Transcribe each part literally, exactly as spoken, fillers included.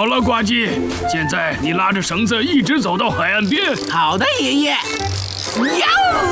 好了，呱唧，现在你拉着绳子一直走到海岸边。 好的，爷爷。呀！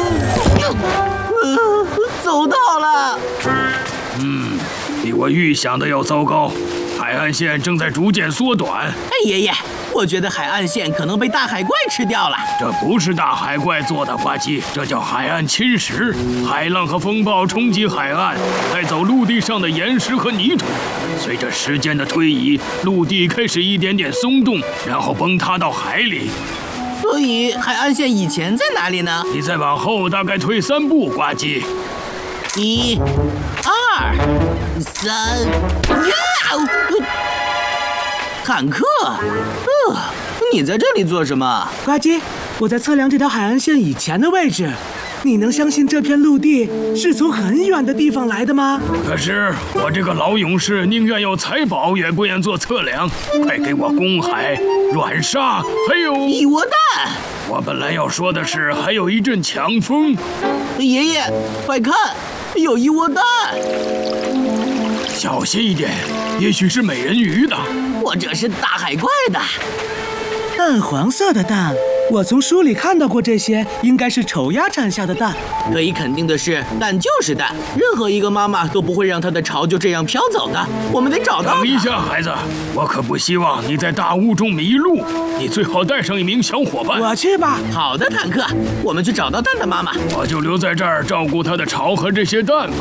呃，走到了。 嗯，比我预想的要糟糕，海岸线正在逐渐缩短。 哎，爷爷，我觉得海岸线可能被大海怪吃掉了。 这不是大海怪做的，呱唧，这叫海岸侵蚀。海浪和风暴冲击海岸，带走陆地上的岩石和泥土。随着时间的推移，陆地开始一点点松动，然后崩塌到海里。 所以海岸线以前在哪里呢？ 你再往后大概退三步，呱唧。 一、二、三，呀！坦克，呃，你在这里做什么？ 呱唧，我在测量这条海岸线以前的位置。你能相信这片陆地是从很远的地方来的吗？ 可是我这个老勇士宁愿有财宝，也不愿做测量。快给我公海、软沙，还有一窝蛋！ 我本来要说的是，还有一阵强风。 爷爷，快看，有一窝蛋！ 小心一点，也许是美人鱼的， 或者是大海怪的。 淡黄色的蛋，我从书里看到过，这些应该是丑鸭产下的蛋。 可以肯定的是，蛋就是蛋，任何一个妈妈都不会让她的巢就这样飘走的。我们得找到它。 等一下，孩子，我可不希望你在大雾中迷路。你最好带上一名小伙伴。 我去吧。 好的，坦克，我们去找到蛋的妈妈。 我就留在这儿照顾它的巢和这些蛋吧。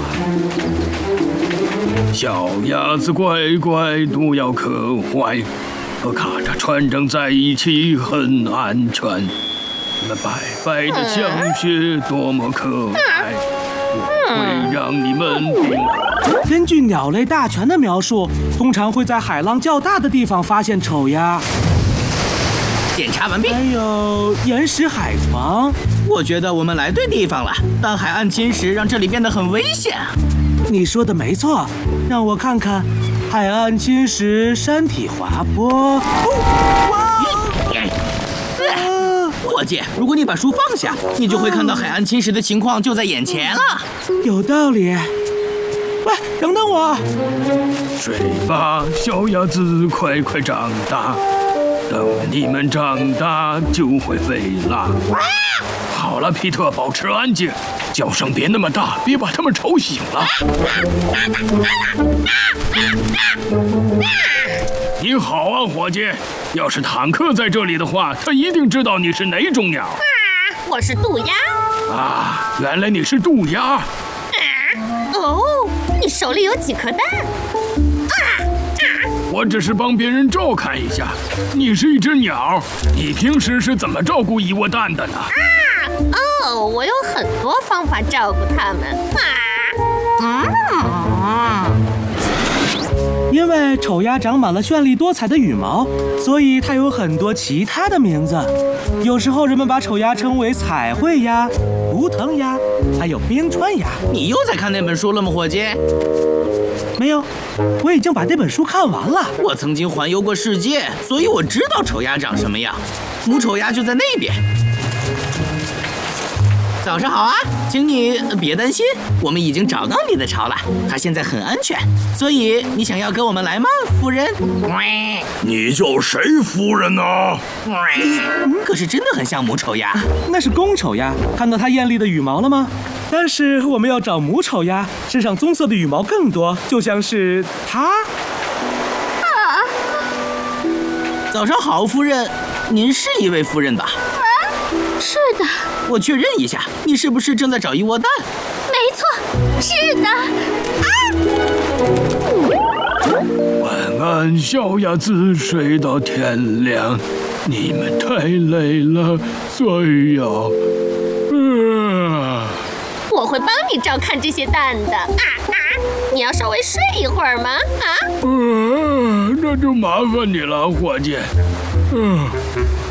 小鸭子乖乖，不要可坏。和卡着穿整在一起很安全，那白白的香雪多么可爱，我会让你们听。 根据鸟类大全的描述，通常会在海浪较大的地方发现丑鸭。 检查完毕。 还有岩石海床。 我觉得我们来对地方了，但海岸侵蚀让这里变得很危险。 你说的没错，让我看看。海岸侵蚀，山体滑坡。哦、哇！ 伙计，如果你把书放下，你就会看到海岸侵蚀的情况就在眼前了。 有道理。喂，等等我！ 睡吧，小鸭子，快快长大。等你们长大就会飞了。好了，皮特，保持安静，叫声别那么大，别把他们吵醒了。你好啊，伙计！要是坦克在这里的话，他一定知道你是哪种鸟。 啊，我是渡鸦。 啊，原来你是渡鸦。啊， 哦，你手里有几颗蛋？啊啊！ 我只是帮别人照看一下。你是一只鸟，你平时是怎么照顾一窝蛋的呢？ 啊，哦，我有很多方法照顾它们。啊，嗯。 因为丑鸭长满了绚丽多彩的羽毛，所以它有很多其他的名字。有时候人们把丑鸭称为彩绘鸭、图腾鸭，还有冰川鸭。 你又在看那本书了吗，伙计？ 没有，我已经把那本书看完了。 我曾经环游过世界，所以我知道丑鸭长什么样。母丑鸭就在那边。早上好啊，请你别担心，我们已经找到你的巢了，它现在很安全，所以你想要跟我们来吗，夫人？ 你叫谁夫人呢？ 可是真的很像母丑鸭。 那是公丑鸭，看到它艳丽的羽毛了吗？但是我们要找母丑鸭，身上棕色的羽毛更多，就像是它。 啊！ 早上好，夫人，您是一位夫人吧？ 啊，是的。 我确认一下，你是不是正在找一窝蛋？ 没错，是的。啊！ 晚安，小鸭子，睡到天亮。你们太累了，所以要……呃、 我会帮你照看这些蛋的。啊啊！你要稍微睡一会儿吗？啊？ 呃，那就麻烦你了，伙计。嗯、呃。